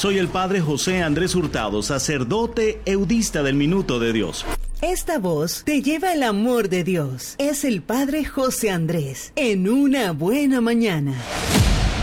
Soy el Padre José Andrés Hurtado, sacerdote eudista del Minuto de Dios. Esta voz te lleva el amor de Dios. Es el Padre José Andrés en Una Buena Mañana.